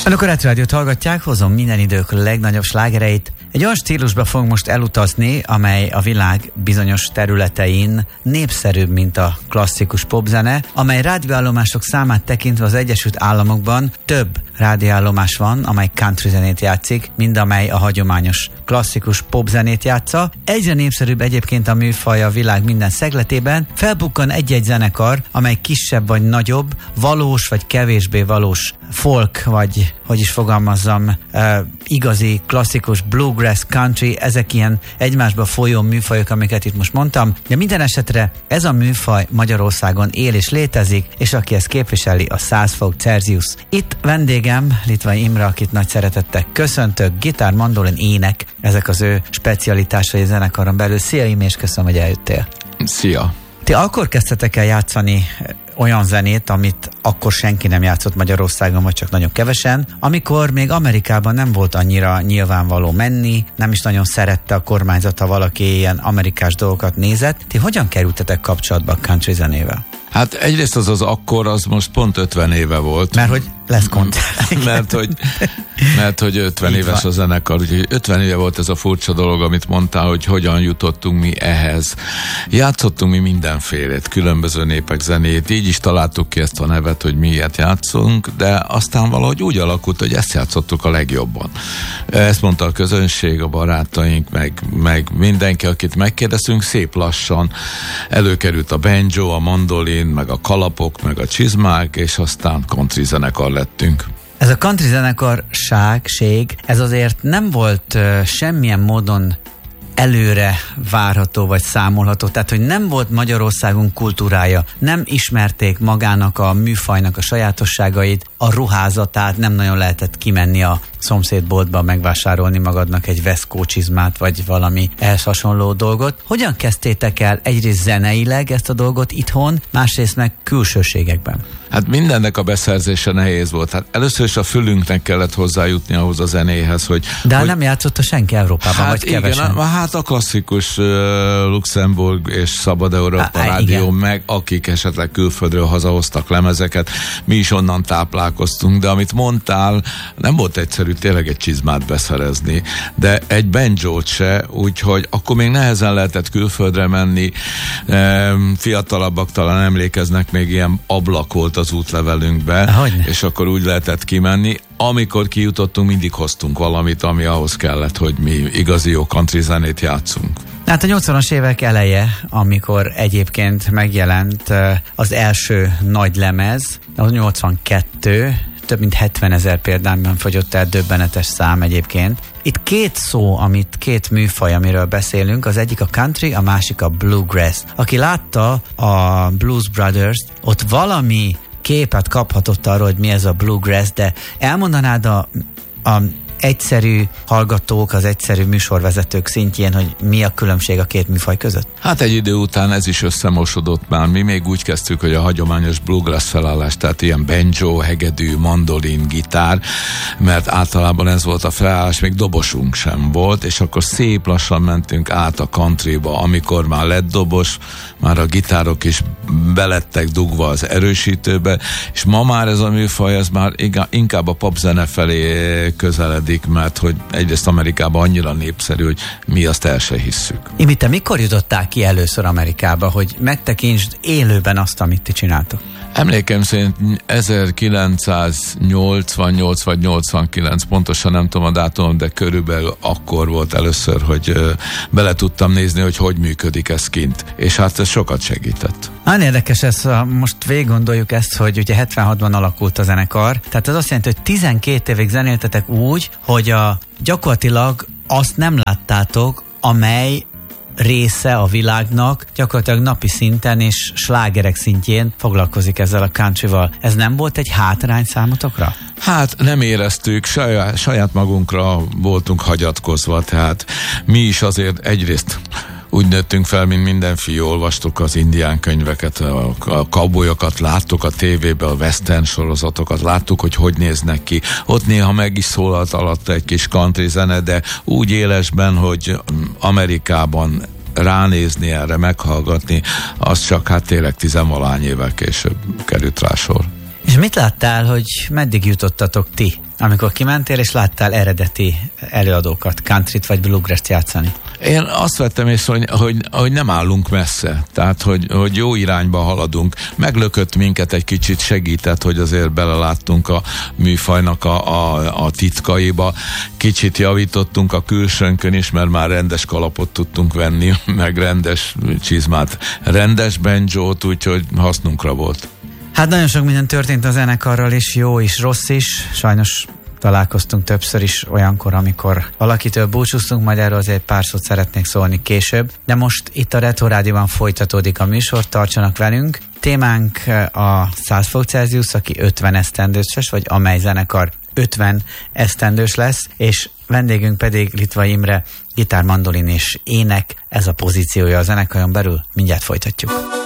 Önök a Retro Rádiót hallgatják, hozom minden idők legnagyobb slágereit. Egy olyan stílusba fogunk most elutazni, amely a világ bizonyos területein népszerűbb, mint a klasszikus popzene, amely rádióállomások számát tekintve az Egyesült Államokban több rádióállomás van, amely country zenét játszik, mint amely a hagyományos klasszikus popzenét játsza. Egyre népszerűbb egyébként a műfaj a világ minden szegletében. Felbukkan egy-egy zenekar, amely kisebb vagy nagyobb, valós vagy kevésbé valós folk, vagy hogy is fogalmazzam, igazi, klasszikus bluegrass, country, ezek ilyen egymásba folyó műfajok, amiket itt most mondtam, de minden esetre ez a műfaj Magyarországon él és létezik, és aki ezt képviseli, a 100 fok Celsius. Itt vendégem, Litvai Imre, akit nagy szeretettel köszöntök, gitár, mandolin, ének, ezek az ő specialitásai a zenekaron belül. Szia Imre, és köszönöm, hogy eljöttél. Szia! Ti akkor kezdtetek el játszani olyan zenét, amit akkor senki nem játszott Magyarországon, vagy csak nagyon kevesen, amikor még Amerikában nem volt annyira nyilvánvaló menni, nem is nagyon szerette a kormányzat, ha valaki ilyen amerikás dolgokat nézett. Ti hogyan kerültetek kapcsolatba a country zenével? Hát egyrészt az akkor, az most pont 50 éve volt. Mert hogy lesz koncert. mert hogy 50 éves a zenekar, úgyhogy 50 éve volt ez a furcsa dolog, amit mondtál, hogy hogyan jutottunk mi ehhez. Játszottunk mi mindenfélét, különböző népek zenét, így is találtuk ki ezt a nevet, hogy mi ilyet játszunk, de aztán valahogy úgy alakult, hogy ezt játszottuk a legjobban. Ezt mondta a közönség, a barátaink, meg mindenki, akit megkérdeztünk, szép lassan előkerült a banjo, a mandolin, meg a kalapok, meg a csizmák, és aztán country zenekar lettünk. Ez a country zenekarság, ez azért nem volt semmilyen módon előre várható vagy számolható, tehát hogy nem volt Magyarországon kultúrája, nem ismerték magának a műfajnak a sajátosságait, a ruházatát, nem nagyon lehetett kimenni a szomszédboltba megvásárolni magadnak egy Veszkó csizmát, vagy valami ehhez hasonló dolgot. Hogyan kezdtétek el egyrészt zeneileg ezt a dolgot itthon, másrészt meg külsőségekben? Hát mindennek a beszerzése nehéz volt. Hát először is a fülünknek kellett hozzájutni ahhoz a zenéhez, hogy... De nem játszotta senki Európában, vagy kevesen? Igen, hát a klasszikus Luxemburg és Szabad Európa Rádió, igen. Meg akik esetleg külföldről hazahoztak lemezeket, mi is onnan táplálkoztunk, de amit mondtál, nem volt egyszerű tényleg egy csizmát beszerezni, de egy banjót se, úgyhogy akkor még nehezen lehetett külföldre menni, fiatalabbak talán emlékeznek, még ilyen ablak volt az útlevelünkbe, és akkor úgy lehetett kimenni. Amikor kijutottunk, mindig hoztunk valamit, ami ahhoz kellett, hogy mi igazi jó country zenét játszunk. Hát a 80-as évek eleje, amikor egyébként megjelent az első nagy lemez, az 82, több mint 70 000 példányban fogyott el, döbbenetes szám egyébként. Itt két műfaj, amiről beszélünk, az egyik a country, a másik a bluegrass. Aki látta a Blues Brothers-t, ott valami képet kaphatott arról, hogy mi ez a bluegrass, de elmondanád a egyszerű hallgatók, az egyszerű műsorvezetők szintjén, hogy mi a különbség a két műfaj között? Hát egy idő után ez is összemosodott már. Mi még úgy kezdtük, hogy a hagyományos bluegrass felállás, tehát ilyen banjo, hegedű, mandolin, gitár, mert általában ez volt a felállás, még dobosunk sem volt, és akkor szép lassan mentünk át a countryba, amikor már lett dobos, már a gitárok is belettek dugva az erősítőbe, és ma már ez a műfaj, ez már inkább a popzene felé közeledik, mert hogy egyrészt Amerikában annyira népszerű, hogy mi azt el se hisszük. Imi, te mikor jutottál ki először Amerikába, hogy megtekintsd élőben azt, amit ti csináltok? Emlékem szerint 1988 vagy 89, pontosan nem tudom a dátumot, de körülbelül akkor volt először, hogy bele tudtam nézni, hogy működik ez kint. És hát ez sokat segített. Nagyon érdekes ez, most végig gondoljuk ezt, hogy ugye 76-ban alakult a zenekar, tehát ez azt jelenti, hogy 12 évig zenéltetek úgy, hogy gyakorlatilag azt nem láttátok, amely része a világnak gyakorlatilag napi szinten és slágerek szintjén foglalkozik ezzel a countryval. Ez nem volt egy hátrány számotokra? Hát nem éreztük, saját magunkra voltunk hagyatkozva, tehát mi is azért egyrészt úgy nőttünk fel, mint minden fiú, olvastuk az indián könyveket, a cowboyokat, láttuk a tévében, a western sorozatokat, láttuk, hogy néznek ki. Ott néha meg is szólalt alatta egy kis country zene, de úgy élesben, hogy Amerikában ránézni erre, meghallgatni, az csak hát tényleg 10-valány évvel később került rá sor. És mit láttál, hogy meddig jutottatok ti, amikor kimentél és láttál eredeti előadókat, countryt vagy bluegrass-t játszani? Én azt vettem észre, hogy nem állunk messze, tehát hogy jó irányba haladunk. Meglökött minket egy kicsit, segített, hogy azért beleláttunk a műfajnak a titkaiba. Kicsit javítottunk a külsőnkön is, mert már rendes kalapot tudtunk venni, meg rendes csizmát, rendes banjót, úgyhogy hasznunkra volt. Hát nagyon sok minden történt a zenekarral is, jó is, rossz is. Sajnos találkoztunk többször is olyankor, amikor valakitől búcsúztunk, majd erről azért pár szót szeretnék szólni később. De most itt a Retro Rádióban folytatódik a műsor, tartsanak velünk. Témánk a 100 fok Celsius, aki 50 esztendős, vagy amely zenekar 50 esztendős lesz, és vendégünk pedig Litvai Imre, gitár, mandolin és ének, ez a pozíciója a zenekaron belül. Mindjárt folytatjuk.